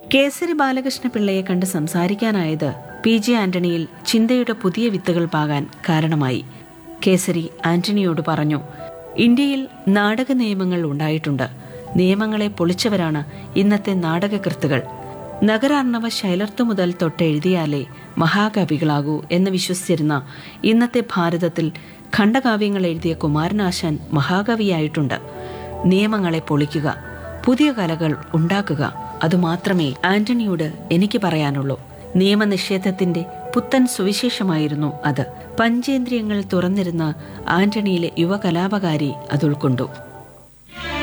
കേസരി ബാലകൃഷ്ണ പിള്ളയെ കണ്ട് സംസാരിക്കാനായത് PG ആന്റണിയിൽ ചിന്തയുടെ പുതിയ വിത്തുകൾ പാകാൻ കാരണമായി. കേസരി ആന്റണിയോട് പറഞ്ഞു, ഇന്ത്യയിൽ നാടക നിയമങ്ങൾ ഉണ്ടായിട്ടുണ്ട്. നിയമങ്ങളെ പൊളിച്ചവരാണ് ഇന്നത്തെ നാടകകൃത്തുകൾ. നഗരാർണവ ശൈലർത്തു മുതൽ തൊട്ടെഴുതിയാലേ മഹാകവികളാകൂ എന്ന് വിശ്വസിച്ചിരുന്ന ഇന്നത്തെ ഭാരതത്തിൽ ഖണ്ഡകാവ്യങ്ങൾ എഴുതിയ കുമാരനാശാൻ മഹാകവിയായിട്ടുണ്ട്. നിയമങ്ങളെ പൊളിക്കുക, പുതിയ കലകൾ ഉണ്ടാക്കുക, അതുമാത്രമേ ആന്റണിയോട് എനിക്ക് പറയാനുള്ളൂ. നിയമനിഷേധത്തിന്റെ പുത്തൻ സുവിശേഷമായിരുന്നു അത്. പഞ്ചേന്ദ്രിയങ്ങൾ തുറന്നിരുന്ന ആന്റണിയിലെ യുവകലാപകാരി അത് ഉൾക്കൊണ്ടു.